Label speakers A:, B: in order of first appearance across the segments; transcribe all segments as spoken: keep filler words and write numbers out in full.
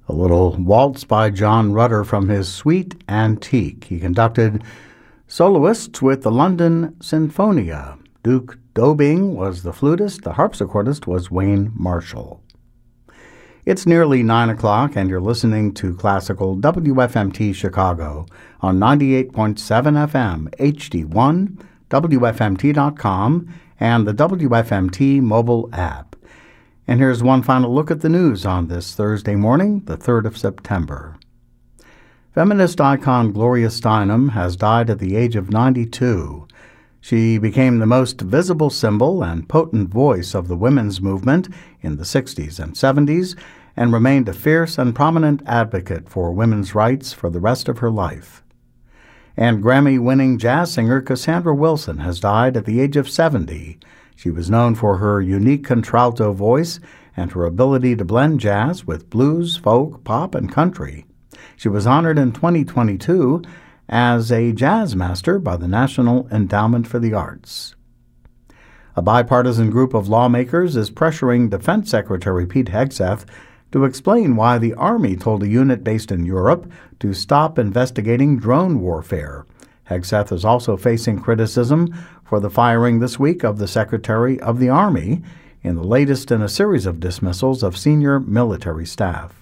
A: A little waltz by John Rutter from his Suite Antique. He conducted soloists with the London Sinfonia. Duke Dobing was the flutist. The harpsichordist was Wayne Marshall. It's nearly nine o'clock, and you're listening to Classical W F M T Chicago on ninety-eight point seven F M, H D one, W F M T dot com, and the W F M T mobile app. And here's one final look at the news on this Thursday morning, the third of September. Feminist icon Gloria Steinem has died at the age of ninety-two. She became the most visible symbol and potent voice of the women's movement in the sixties and seventies and remained a fierce and prominent advocate for women's rights for the rest of her life. And Grammy-winning jazz singer Cassandra Wilson has died at the age of seventy. She was known for her unique contralto voice and her ability to blend jazz with blues, folk, pop, and country. She was honored in twenty twenty-two as a jazz master by the National Endowment for the Arts. A bipartisan group of lawmakers is pressuring Defense Secretary Pete Hegseth to explain why the Army told a unit based in Europe to stop investigating drone warfare. Hegseth is also facing criticism for the firing this week of the Secretary of the Army, in the latest in a series of dismissals of senior military staff.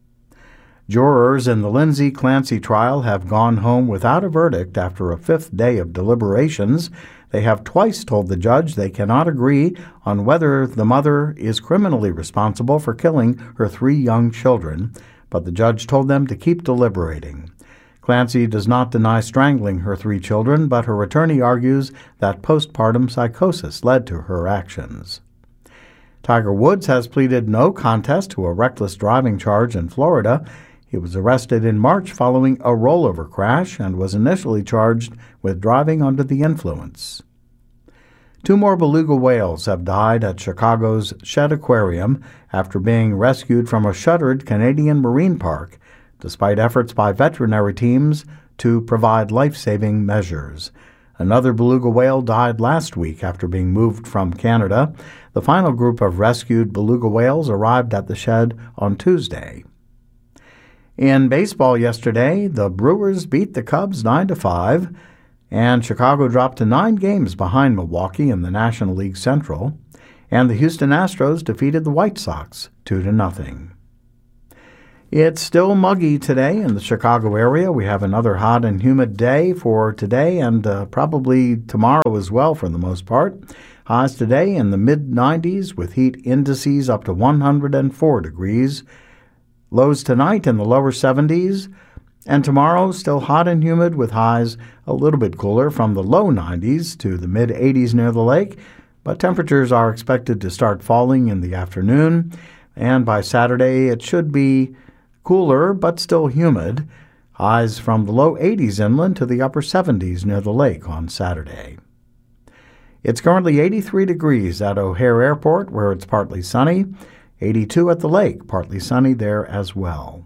A: Jurors in the Lindsay Clancy trial have gone home without a verdict after a fifth day of deliberations. They have twice told the judge they cannot agree on whether the mother is criminally responsible for killing her three young children, but the judge told them to keep deliberating. Clancy does not deny strangling her three children, but her attorney argues that postpartum psychosis led to her actions. Tiger Woods has pleaded no contest to a reckless driving charge in Florida. He was arrested in March following a rollover crash and was initially charged with driving under the influence. Two more beluga whales have died at Chicago's Shedd Aquarium after being rescued from a shuttered Canadian marine park, despite efforts by veterinary teams to provide life-saving measures. Another beluga whale died last week after being moved from Canada. The final group of rescued beluga whales arrived at the shed on Tuesday. In baseball yesterday, the Brewers beat the Cubs nine to five, and Chicago dropped to nine games behind Milwaukee in the National League Central, and the Houston Astros defeated the White Sox two to nothing. It's still muggy today in the Chicago area. We have another hot and humid day for today and uh, probably tomorrow as well for the most part. Highs today in the mid nineties with heat indices up to one hundred four degrees. Lows tonight in the lower seventies. And tomorrow still hot and humid with highs a little bit cooler from the low nineties to the mid eighties near the lake. But temperatures are expected to start falling in the afternoon. And by Saturday it should be cooler, but still humid. Highs from the low eighties inland to the upper seventies near the lake on Saturday. It's currently eighty-three degrees at O'Hare Airport, where it's partly sunny. eighty-two at the lake, partly sunny there as well.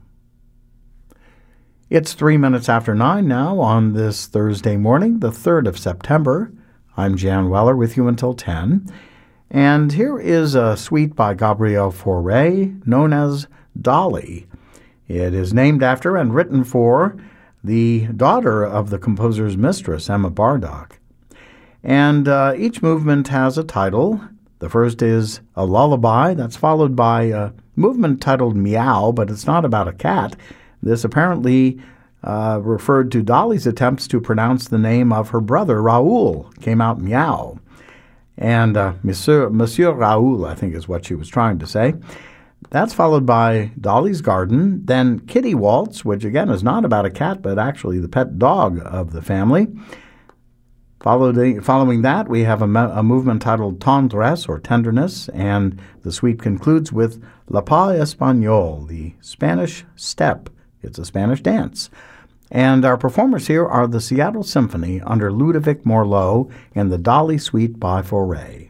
A: It's three minutes after nine now on this Thursday morning, the third of September. I'm Jan Weller with you until ten. And here is a suite by Gabriel Fauré known as Dolly. It is named after and written for the daughter of the composer's mistress, Emma Bardock. And uh, each movement has a title. The first is a lullaby. That's followed by a movement titled Meow, but it's not about a cat. This apparently uh, referred to Dolly's attempts to pronounce the name of her brother, Raoul. Came out Meow. And uh, Monsieur, Monsieur Raoul, I think is what she was trying to say. That's followed by Dolly's Garden, then Kitty Waltz, which again is not about a cat, but actually the pet dog of the family. Followed, following that, we have a, a movement titled Tendresse, or Tenderness, and the suite concludes with La Pas Espagnole, the Spanish step. It's a Spanish dance. And our performers here are the Seattle Symphony under Ludovic Morlot in the Dolly Suite by Fauré.